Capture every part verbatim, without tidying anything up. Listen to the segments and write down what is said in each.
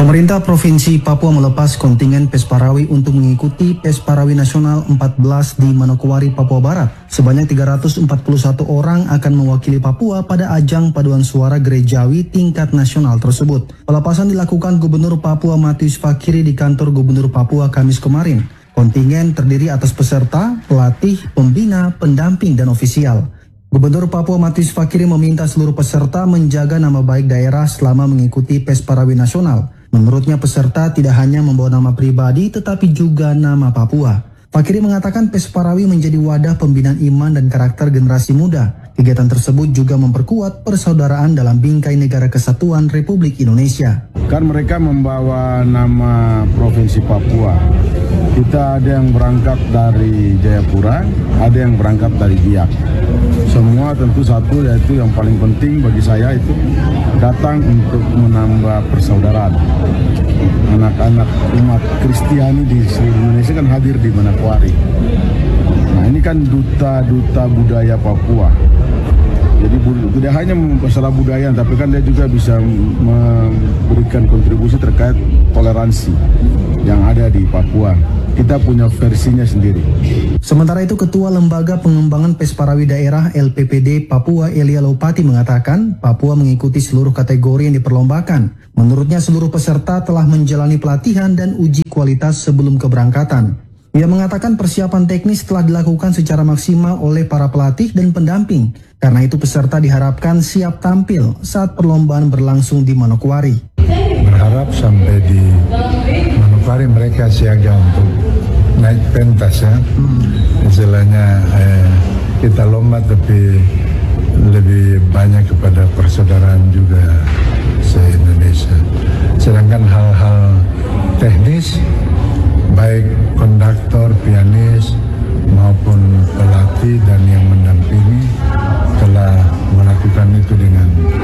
Pemerintah Provinsi Papua melepas kontingen Pesparawi untuk mengikuti Pesparawi Nasional empat belas di Manokwari, Papua Barat. Sebanyak tiga ratus empat puluh satu orang akan mewakili Papua pada ajang paduan suara gerejawi tingkat nasional tersebut. Pelepasan dilakukan Gubernur Papua Matius Fakiri di kantor Gubernur Papua Kamis kemarin. Kontingen terdiri atas peserta, pelatih, pembina, pendamping, dan ofisial. Gubernur Papua Matius Fakiri meminta seluruh peserta menjaga nama baik daerah selama mengikuti Pesparawi Nasional. Menurutnya peserta tidak hanya membawa nama pribadi tetapi juga nama Papua. Fakiri mengatakan Pesparawi menjadi wadah pembinaan iman dan karakter generasi muda. Kegiatan tersebut juga memperkuat persaudaraan dalam bingkai negara kesatuan Republik Indonesia. Kan mereka membawa nama Provinsi Papua. Kita ada yang berangkat dari Jayapura, ada yang berangkat dari Biak. Semua tentu satu, yaitu yang paling penting bagi saya itu datang untuk menambah persaudaraan. Anak-anak umat Kristiani di seluruh Indonesia kan hadir di Manokwari. Nah, ini kan duta-duta budaya Papua. Jadi tidak hanya masalah budaya, tapi kan dia juga bisa memberikan kontribusi terkait toleransi yang ada di Papua. Kita punya versinya sendiri. Sementara itu, Ketua Lembaga Pengembangan Pesparawi Daerah L P P D Papua Elia Lopati mengatakan Papua mengikuti seluruh kategori yang diperlombakan. Menurutnya seluruh peserta telah menjalani pelatihan dan uji kualitas sebelum keberangkatan. Ia mengatakan persiapan teknis telah dilakukan secara maksimal oleh para pelatih dan pendamping. Karena itu peserta diharapkan siap tampil saat perlombaan berlangsung di Manokwari. Berharap sampai di Manokwari mereka siaga untuk naik pentas ya. Hmm. Istilahnya eh, kita lomba tapi lebih banyak kepada persaudaraan juga se-Indonesia. Sedangkan hal-hal teknis baik konduktor, pianis maupun pelatih dan yang mendampingi telah melakukan itu dengan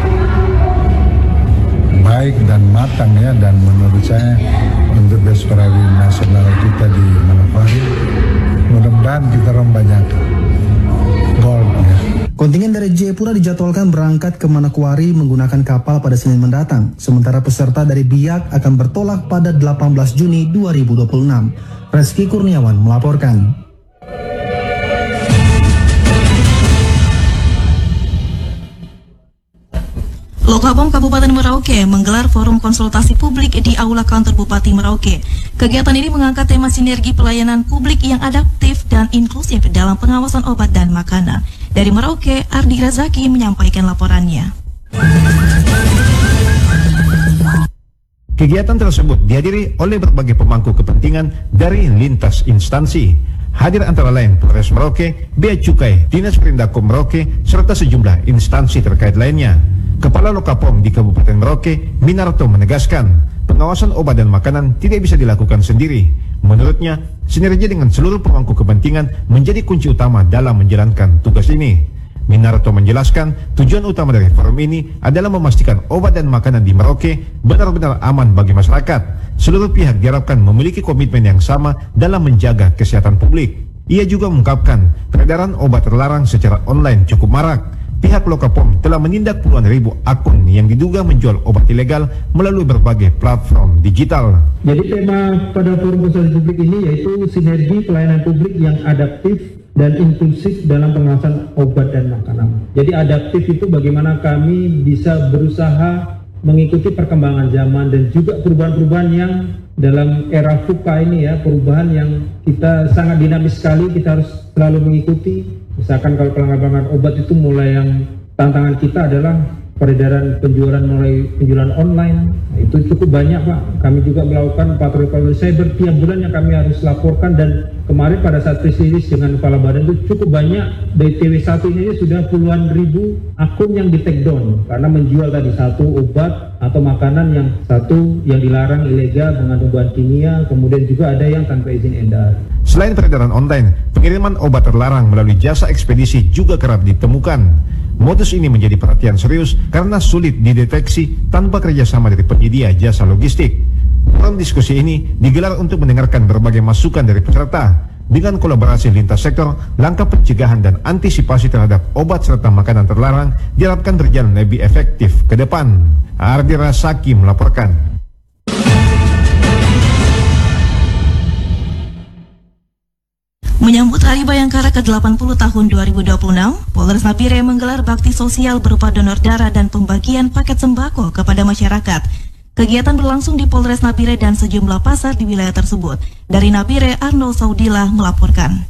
baik dan matang ya, dan menurut saya untuk Pesparawi Nasional kita di Manokwari mudah-mudahan kita orang banyak gold ya. Kontingen dari Jayapura dijadwalkan berangkat ke Manokwari menggunakan kapal pada Senin mendatang. Sementara peserta dari Biak akan bertolak pada delapan belas Juni dua ribu dua puluh enam. Reski Kurniawan melaporkan. Lokapom Kabupaten Merauke menggelar forum konsultasi publik di Aula Kantor Bupati Merauke. Kegiatan ini mengangkat tema sinergi pelayanan publik yang adaptif dan inklusif dalam pengawasan obat dan makanan. Dari Merauke, Ardi Razaki menyampaikan laporannya. Kegiatan tersebut dihadiri oleh berbagai pemangku kepentingan dari lintas instansi. Hadir antara lain Polres Merauke, Bea Cukai, Dinas Perindakom Merauke, serta sejumlah instansi terkait lainnya. Kepala Lokapom di Kabupaten Merauke, Minarto, menegaskan pengawasan obat dan makanan tidak bisa dilakukan sendiri. Menurutnya, sinergi dengan seluruh pemangku kepentingan menjadi kunci utama dalam menjalankan tugas ini. Minarto menjelaskan tujuan utama dari forum ini adalah memastikan obat dan makanan di Merauke benar-benar aman bagi masyarakat. Seluruh pihak diharapkan memiliki komitmen yang sama dalam menjaga kesehatan publik. Ia juga mengungkapkan peredaran obat terlarang secara online cukup marak. Pihak Lokapom telah menindak puluhan ribu akun yang diduga menjual obat ilegal melalui berbagai platform digital. Jadi tema pada forum konsultasi publik ini yaitu sinergi pelayanan publik yang adaptif dan inklusif dalam pengawasan obat dan makanan. Jadi adaptif itu bagaimana kami bisa berusaha mengikuti perkembangan zaman dan juga perubahan-perubahan yang dalam era VUCA ini ya, perubahan yang kita sangat dinamis sekali, kita harus selalu mengikuti. Misalkan kalau pelanggan-pelanggan obat itu mulai yang tantangan kita adalah peredaran penjualan mulai penjualan online. Nah, itu cukup banyak Pak. Kami juga melakukan patroli-patroli cyber tiap bulan yang kami harus laporkan, dan kemarin pada saat press release dengan kepala badan itu cukup banyak. Dari T W satu ini sudah puluhan ribu akun yang di take down karena menjual tadi satu obat atau makanan yang satu yang dilarang ilegal mengandung bahan kimia, kemudian juga ada yang tanpa izin edar. Selain peredaran online, pengiriman obat terlarang melalui jasa ekspedisi juga kerap ditemukan. Modus ini menjadi perhatian serius karena sulit dideteksi tanpa kerjasama dari penyedia jasa logistik. Forum diskusi ini digelar untuk mendengarkan berbagai masukan dari peserta. Dengan kolaborasi lintas sektor, langkah pencegahan dan antisipasi terhadap obat serta makanan terlarang diharapkan berjalan lebih efektif ke depan. Ardi Rasaki melaporkan. Menyambut Hari Bayangkara ke delapan puluh tahun dua ribu dua puluh enam, Polres Nabire menggelar bakti sosial berupa donor darah dan pembagian paket sembako kepada masyarakat. Kegiatan berlangsung di Polres Nabire dan sejumlah pasar di wilayah tersebut. Dari Nabire, Arnold Saudillah melaporkan.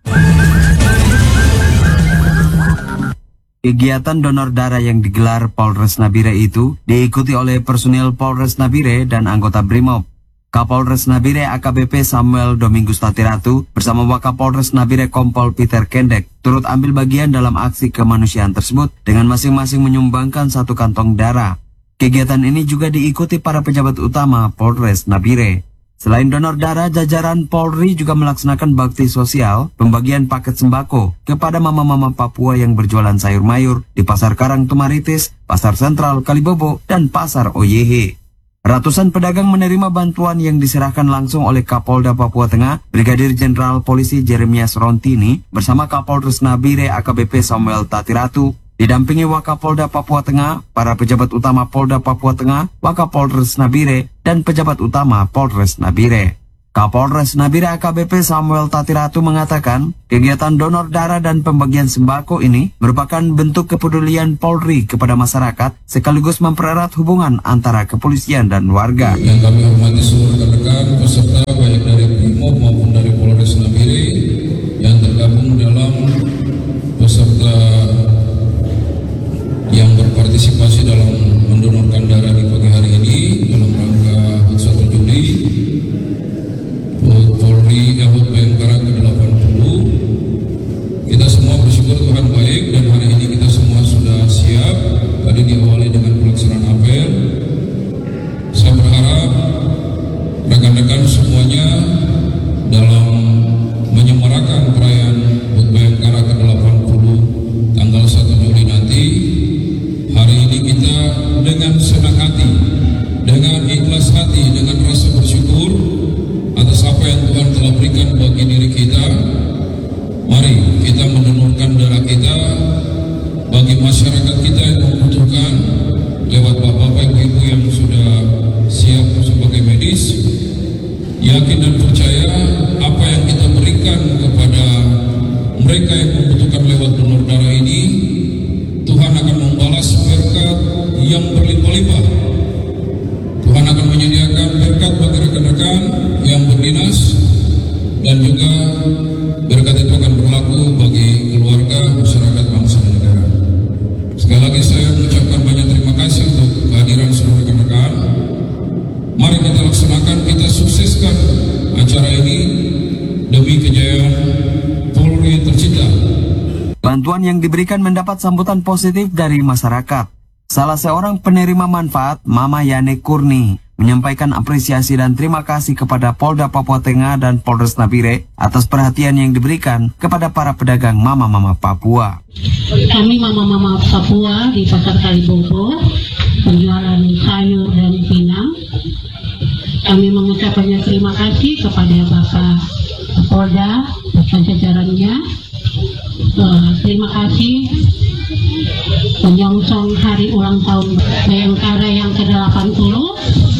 Kegiatan donor darah yang digelar Polres Nabire itu diikuti oleh personil Polres Nabire dan anggota Brimob. Kapolres Nabire A K B P Samuel Domingus Tatiratu bersama Wakapolres Nabire Kompol Peter Kendek turut ambil bagian dalam aksi kemanusiaan tersebut dengan masing-masing menyumbangkan satu kantong darah. Kegiatan ini juga diikuti para pejabat utama Polres Nabire. Selain donor darah, jajaran Polri juga melaksanakan bakti sosial pembagian paket sembako kepada mama-mama Papua yang berjualan sayur mayur di Pasar Karang Tumaritis, Pasar Sentral Kalibobo, dan Pasar O Y H. Ratusan pedagang menerima bantuan yang diserahkan langsung oleh Kapolda Papua Tengah, Brigadir Jenderal Polisi Jeremias Rontini, bersama Kapolres Nabire A K B P Samuel Tatiratu, didampingi Wakapolda Papua Tengah, para pejabat utama Polda Papua Tengah, Wakapolres Nabire, dan pejabat utama Polres Nabire. Kapolres Nabire A K B P Samuel Tatiratu mengatakan, kegiatan donor darah dan pembagian sembako ini merupakan bentuk kepedulian Polri kepada masyarakat, sekaligus mempererat hubungan antara kepolisian dan warga. Yang kami hormati seluruh rekan-rekan peserta baik dari Brimob maupun dari Polres Nabire yang tergabung dalam peserta yang berpartisipasi dalam mendonorkan darah di pagi hari ini dalam rangka satu Juli Polri Hut Bayangkara ke delapan puluh. Kita semua bersyukur Tuhan baik dan hari ini kita semua sudah siap. Tadi diawali dengan pelaksanaan apel. Saya berharap rekan-rekan semuanya dalam menyemarakan perayaan Hut Bayangkara ke delapan puluh tanggal satu Juli nanti, hari ini kita dengan senang hati, dengan ikhlas hati, dengan rasa bersyukur atas apa yang Tuhan telah berikan bagi diri kita. Mari kita mendonorkan darah kita bagi masyarakat kita yang membutuhkan lewat bapak-bapak ibu-ibu yang sudah siap sebagai medis. Yakin dan percaya apa yang kita berikan kepada mereka yang membutuhkan lewat donor darah ini, Tuhan akan membalas berkat yang berlimpah-limpah. Tuhan akan menyediakan berkat bagi rekan-rekan yang berdinas, dan juga berkat itu akan berlaku bagi keluarga, masyarakat, bangsa, dan negara. Sekali lagi saya mengucapkan banyak terima kasih untuk kehadiran seluruh rekan-rekan. Mari kita laksanakan, kita sukseskan acara ini demi kejayaan Polri tercipta. Bantuan yang diberikan mendapat sambutan positif dari masyarakat. Salah seorang penerima manfaat, Mama Yane Kurni, menyampaikan apresiasi dan terima kasih kepada Polda Papua Tengah dan Polres Nabire atas perhatian yang diberikan kepada para pedagang mama-mama Papua. Kami mama-mama Papua di Pasar Kalibobo, penjualan sayur dan pinang. Kami mengucapkan terima kasih kepada Bapak Polda dan jajarannya. Uh, terima kasih menyongsong hari ulang tahun Bayangkara yang ke delapan puluh.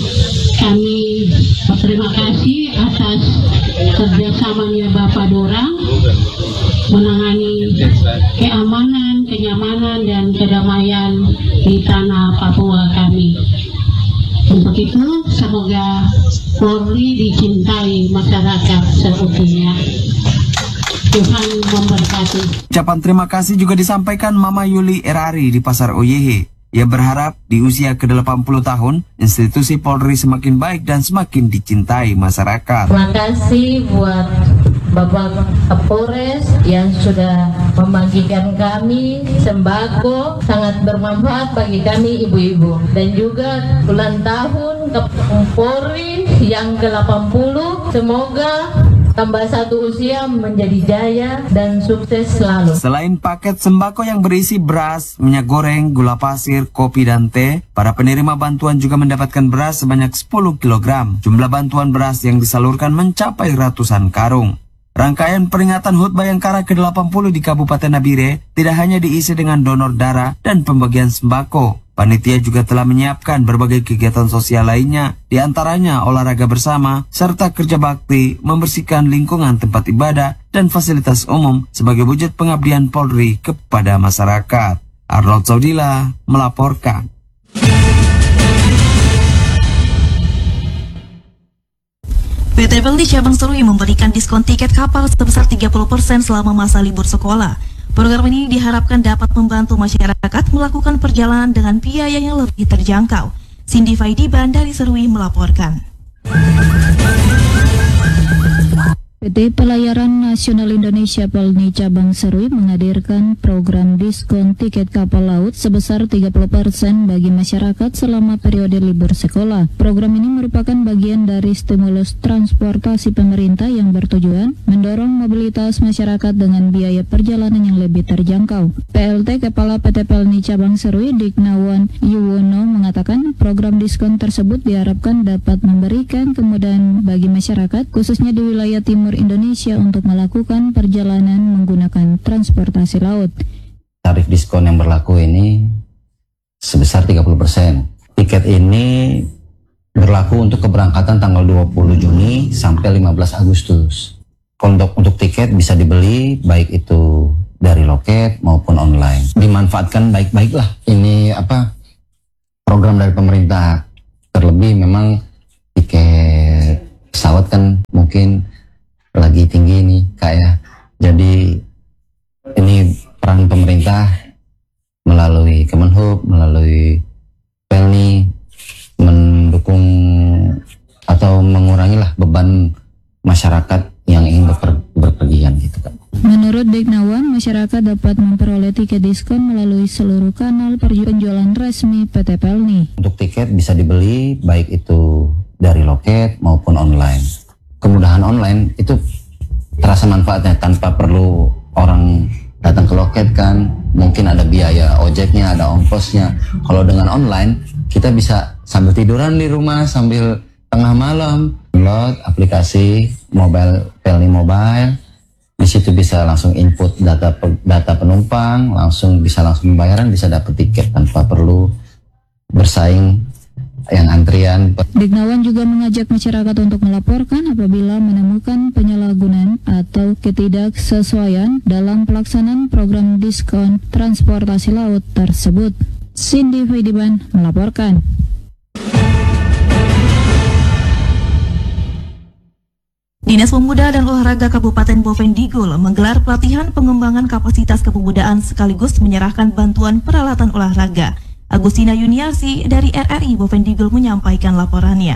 Kami berterima kasih atas kerjasamanya Bapak Dorang menangani keamanan, kenyamanan, dan kedamaian di tanah Papua kami. Untuk itu, semoga Polri dicintai masyarakat seutuhnya. Tuhan memberkati. Ucapan terima kasih juga disampaikan Mama Yuli Erari di Pasar O Y H. Ia berharap di usia ke delapan puluh tahun, institusi Polri semakin baik dan semakin dicintai masyarakat. Terima kasih buat Bapak Kapolres yang sudah membagikan kami sembako, sangat bermanfaat bagi kami ibu-ibu. Dan juga ulang tahun ke Polri yang ke delapan puluh, semoga tambah satu usia menjadi jaya dan sukses selalu. Selain paket sembako yang berisi beras, minyak goreng, gula pasir, kopi, dan teh, para penerima bantuan juga mendapatkan beras sebanyak sepuluh kilogram. Jumlah bantuan beras yang disalurkan mencapai ratusan karung. Rangkaian peringatan H U T Bayangkara ke delapan puluh di Kabupaten Nabire tidak hanya diisi dengan donor darah dan pembagian sembako. Panitia juga telah menyiapkan berbagai kegiatan sosial lainnya, diantaranya olahraga bersama, serta kerja bakti, membersihkan lingkungan tempat ibadah dan fasilitas umum sebagai wujud pengabdian Polri kepada masyarakat. Arnold Saudila melaporkan. P T Pelni Cabang Serui memberikan diskon tiket kapal sebesar tiga puluh persen selama masa libur sekolah. Program ini diharapkan dapat membantu masyarakat melakukan perjalanan dengan biaya yang lebih terjangkau. Cindy Faidiban dari Serui melaporkan. P T Pelayaran Nasional Indonesia Pelni Cabang Serui menghadirkan program diskon tiket kapal laut sebesar tiga puluh persen bagi masyarakat selama periode libur sekolah. Program ini merupakan bagian dari stimulus transportasi pemerintah yang bertujuan mendorong mobilitas masyarakat dengan biaya perjalanan yang lebih terjangkau. P L T Kepala P T Pelni Cabang Serui Dignawan Yuwono mengatakan program diskon tersebut diharapkan dapat memberikan kemudahan bagi masyarakat khususnya di wilayah timur Indonesia untuk melakukan perjalanan menggunakan transportasi laut. Tarif diskon yang berlaku ini sebesar tiga puluh persen. Tiket ini berlaku untuk keberangkatan tanggal dua puluh Juni sampai lima belas Agustus. Untuk, untuk tiket bisa dibeli baik itu dari loket maupun online. Dimanfaatkan baik-baiklah. Ini apa program dari pemerintah. Terlebih memang tiket pesawat kan mungkin lagi tinggi nih kayak, jadi ini peran pemerintah melalui Kemenhub, melalui Pelni mendukung atau mengurangi lah beban masyarakat yang ingin berper, berpergian gitu kan. Menurut Dignawan, masyarakat dapat memperoleh tiket diskon melalui seluruh kanal penjualan resmi P T Pelni. Untuk tiket bisa dibeli baik itu dari loket maupun online. Kemudahan online itu terasa manfaatnya tanpa perlu orang datang ke loket kan, mungkin ada biaya ojeknya, ada ongkosnya. Kalau dengan online kita bisa sambil tiduran di rumah sambil tengah malam download aplikasi mobile Pelni Mobile. Di situ bisa langsung input data data penumpang, langsung bisa langsung pembayaran, bisa dapat tiket tanpa perlu bersaing yang antrian. Dignawan juga mengajak masyarakat untuk melaporkan apabila menemukan penyalahgunaan atau ketidaksesuaian dalam pelaksanaan program diskon transportasi laut tersebut. Cindy Faidiban melaporkan. Dinas Pemuda dan Olahraga Kabupaten Bovendigul menggelar pelatihan pengembangan kapasitas kepemudaan sekaligus menyerahkan bantuan peralatan olahraga. Agustina Yuniarsi dari R R I Bovendigul menyampaikan laporannya.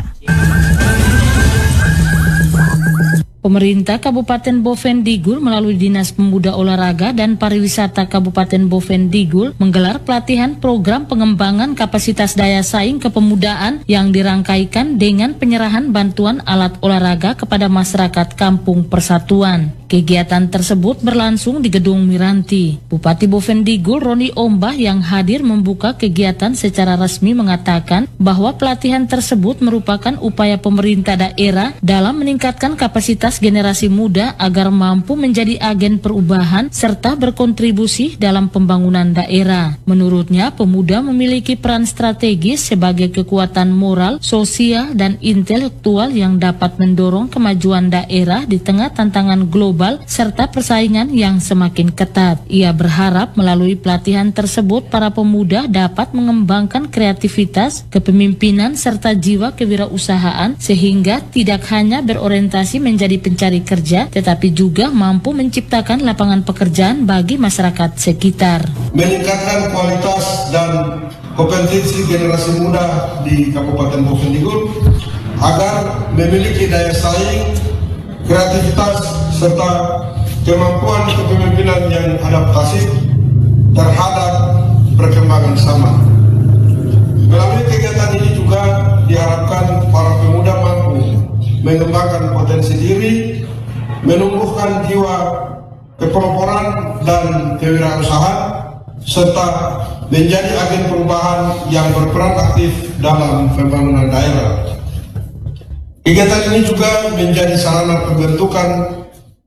Pemerintah Kabupaten Bovendigul melalui Dinas Pemuda Olahraga dan Pariwisata Kabupaten Bovendigul menggelar pelatihan program pengembangan kapasitas daya saing kepemudaan yang dirangkaikan dengan penyerahan bantuan alat olahraga kepada masyarakat Kampung Persatuan. Kegiatan tersebut berlangsung di Gedung Miranti. Bupati Bovendigul Roni Ombah yang hadir membuka kegiatan secara resmi mengatakan bahwa pelatihan tersebut merupakan upaya pemerintah daerah dalam meningkatkan kapasitas generasi muda agar mampu menjadi agen perubahan serta berkontribusi dalam pembangunan daerah. Menurutnya, pemuda memiliki peran strategis sebagai kekuatan moral, sosial, dan intelektual yang dapat mendorong kemajuan daerah di tengah tantangan global serta persaingan yang semakin ketat. Ia berharap melalui pelatihan tersebut para pemuda dapat mengembangkan kreativitas, kepemimpinan, serta jiwa kewirausahaan sehingga tidak hanya berorientasi menjadi pencari kerja, tetapi juga mampu menciptakan lapangan pekerjaan bagi masyarakat sekitar. Meningkatkan kualitas dan kompetensi generasi muda di Kabupaten Bovendigul agar memiliki daya saing, kreativitas, serta kemampuan kepemimpinan yang adaptasif terhadap perkembangan zaman. Melalui kegiatan ini juga diharapkan para pemuda mampu mengembangkan potensi diri, menumbuhkan jiwa kepeloporan dan kewirausahaan, serta menjadi agen perubahan yang berperan aktif dalam pembangunan daerah. Kegiatan ini juga menjadi sarana pembentukan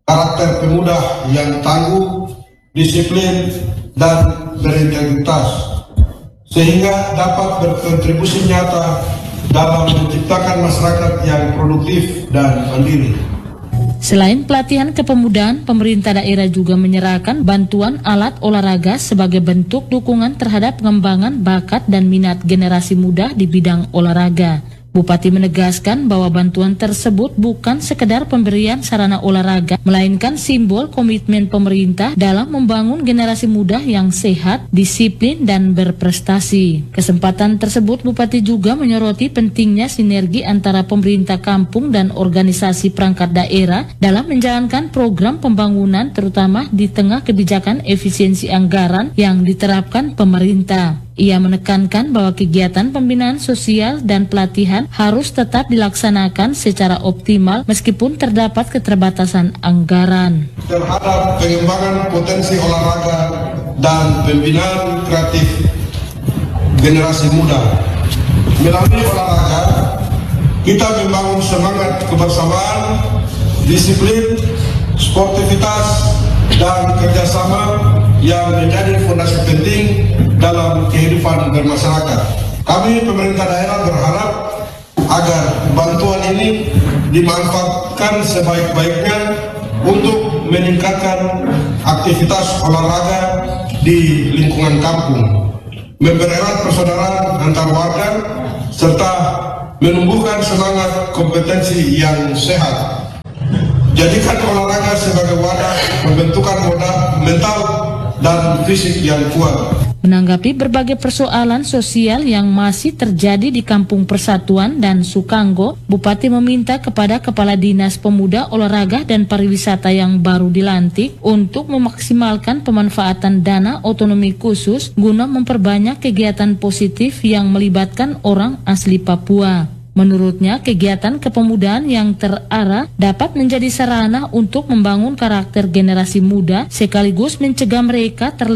karakter pemuda yang tangguh, disiplin, dan berintegritas, sehingga dapat berkontribusi nyata dalam menciptakan masyarakat yang produktif dan mandiri. Selain pelatihan kepemudaan, pemerintah daerah juga menyerahkan bantuan alat olahraga sebagai bentuk dukungan terhadap pengembangan bakat dan minat generasi muda di bidang olahraga. Bupati menegaskan bahwa bantuan tersebut bukan sekedar pemberian sarana olahraga, melainkan simbol komitmen pemerintah dalam membangun generasi muda yang sehat, disiplin, dan berprestasi. Kesempatan tersebut Bupati juga menyoroti pentingnya sinergi antara pemerintah kampung dan organisasi perangkat daerah dalam menjalankan program pembangunan, terutama di tengah kebijakan efisiensi anggaran yang diterapkan pemerintah. Ia menekankan bahwa kegiatan pembinaan sosial dan pelatihan harus tetap dilaksanakan secara optimal meskipun terdapat keterbatasan anggaran. Terhadap pengembangan potensi olahraga dan pembinaan kreatif generasi muda. Melalui olahraga, kita membangun semangat kebersamaan, disiplin, sportivitas, dan kerjasama yang menjadi fondasi penting dalam kehidupan bermasyarakat. Kami pemerintah daerah berharap agar bantuan ini dimanfaatkan sebaik-baiknya untuk meningkatkan aktivitas olahraga di lingkungan kampung, mempererat persaudaraan antar warga, serta menumbuhkan semangat kompetensi yang sehat. Jadikan olahraga sebagai wadah pembentukan modal mental dan fisik yang kuat. Menanggapi berbagai persoalan sosial yang masih terjadi di Kampung Persatuan dan Sukanggo, Bupati meminta kepada Kepala Dinas Pemuda, Olahraga, dan Pariwisata yang baru dilantik untuk memaksimalkan pemanfaatan dana otonomi khusus guna memperbanyak kegiatan positif yang melibatkan orang asli Papua. Menurutnya, kegiatan kepemudaan yang terarah dapat menjadi sarana untuk membangun karakter generasi muda sekaligus mencegah mereka terlibat